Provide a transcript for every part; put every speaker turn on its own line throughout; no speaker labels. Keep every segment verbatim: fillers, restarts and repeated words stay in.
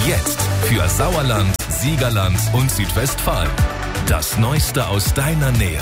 Jetzt für Sauerland, Siegerland und Südwestfalen. Das Neueste aus deiner Nähe.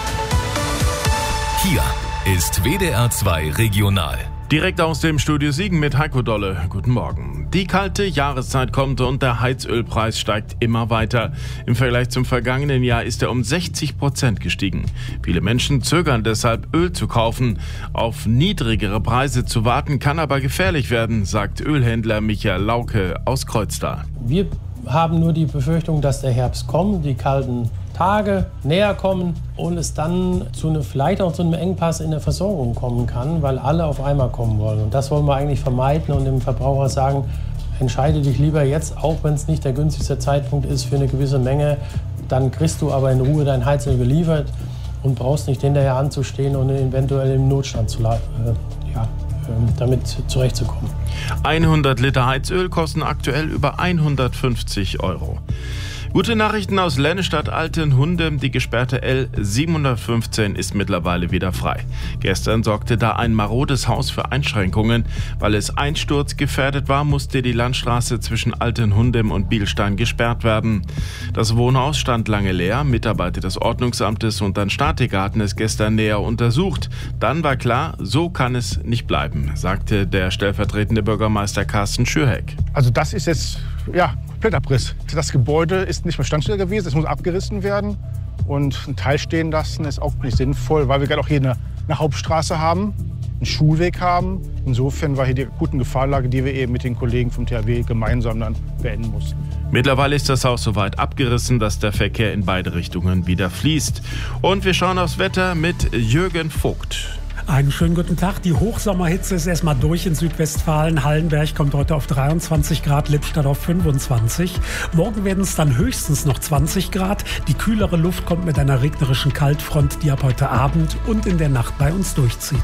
Hier ist W D R zwei Regional.
Direkt aus dem Studio Siegen mit Heiko Dolle. Guten Morgen. Die kalte Jahreszeit kommt und der Heizölpreis steigt immer weiter. Im Vergleich zum vergangenen Jahr ist er um sechzig Prozent gestiegen. Viele Menschen zögern deshalb, Öl zu kaufen. Auf niedrigere Preise zu warten kann aber gefährlich werden, sagt Ölhändler Michael Lauke aus Kreuztal.
Wir haben nur die Befürchtung, dass der Herbst kommt, die kalten Tage näher kommen und es dann zu einem, vielleicht auch zu einem Engpass in der Versorgung kommen kann, weil alle auf einmal kommen wollen. Und das wollen wir eigentlich vermeiden und dem Verbraucher sagen, entscheide dich lieber jetzt, auch wenn es nicht der günstigste Zeitpunkt ist für eine gewisse Menge, dann kriegst du aber in Ruhe dein Heizöl geliefert und brauchst nicht hinterher anzustehen und eventuell im Notstand zu, äh, ja, damit zurechtzukommen.
hundert Liter Heizöl kosten aktuell über hundertfünfzig Euro. Gute Nachrichten aus Lennestadt Altenhunde. Die gesperrte L siebenhundertfünfzehn ist mittlerweile wieder frei. Gestern sorgte da ein marodes Haus für Einschränkungen. Weil es einsturzgefährdet war, musste die Landstraße zwischen Altenhundem und Bielstein gesperrt werden. Das Wohnhaus stand lange leer. Mitarbeiter des Ordnungsamtes und ein Statiker hatten es gestern näher untersucht. Dann war klar, so kann es nicht bleiben, sagte der stellvertretende Bürgermeister Carsten Schürheck.
Also das ist jetzt, ja, Komplettabriss. Das Gebäude ist nicht Bestandsstelle gewesen, es muss abgerissen werden. Und ein Teil stehen lassen ist auch nicht sinnvoll, weil wir gerade auch hier eine, eine Hauptstraße haben, einen Schulweg haben. Insofern war hier die akute Gefahrlage, die wir eben mit den Kollegen vom T H W gemeinsam dann beenden mussten.
Mittlerweile ist das Haus so weit abgerissen, dass der Verkehr in beide Richtungen wieder fließt. Und wir schauen aufs Wetter mit Jürgen Vogt.
Einen schönen guten Tag. Die Hochsommerhitze ist erstmal durch in Südwestfalen. Hallenberg kommt heute auf dreiundzwanzig Grad, Lippstadt auf fünfundzwanzig. Morgen werden es dann höchstens noch zwanzig Grad. Die kühlere Luft kommt mit einer regnerischen Kaltfront, die ab heute Abend und in der Nacht bei uns durchzieht.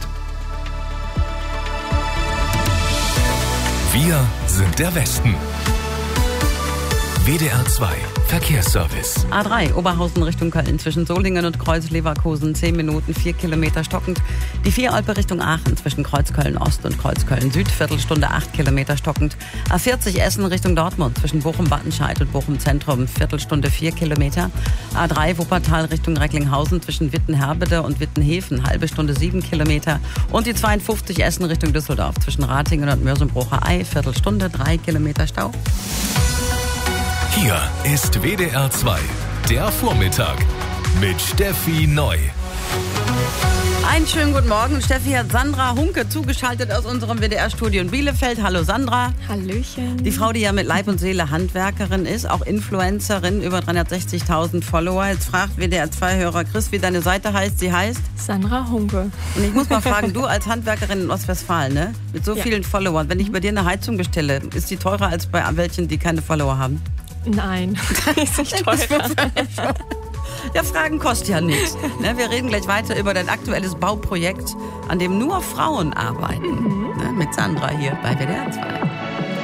Wir sind der Westen. W D R zwei Verkehrsservice.
A drei Oberhausen Richtung Köln zwischen Solingen und Kreuz-Leverkusen zehn Minuten, vier Kilometer stockend. Die vier Olpe Richtung Aachen zwischen Kreuzköln-Ost und Kreuzköln-Süd, Viertelstunde acht Kilometer stockend. A vierzig Essen Richtung Dortmund zwischen Bochum-Wattenscheid und Bochum-Zentrum, Viertelstunde vier Kilometer. A drei Wuppertal Richtung Recklinghausen zwischen Wittenherbede und Wittenhefen, halbe Stunde sieben Kilometer. Und die zweiundfünfzig Essen Richtung Düsseldorf zwischen Ratingen und Mörsenbrucher Ei, Viertelstunde drei Kilometer Stau.
Hier ist W D R zwei, der Vormittag mit Steffi Neu.
Einen schönen guten Morgen. Steffi hat Sandra Hunke zugeschaltet aus unserem W D R-Studio in Bielefeld. Hallo Sandra.
Hallöchen.
Die Frau, die ja mit Leib und Seele Handwerkerin ist, auch Influencerin, über dreihundertsechzigtausend Follower. Jetzt fragt W D R zwei-Hörer Chris, wie deine Seite heißt. Sie heißt?
Sandra Hunke.
Und ich muss mal fragen, du als Handwerkerin in Ostwestfalen, ne? Mit so ja. vielen Followern, wenn ich bei dir eine Heizung bestelle, ist die teurer als bei welchen, die keine Follower haben?
Nein, ist nicht teurer.
Ja, Fragen kostet ja nichts. Ne, wir reden gleich weiter über dein aktuelles Bauprojekt, an dem nur Frauen arbeiten. Mhm. Ne, mit Sandra hier bei W D R zwei.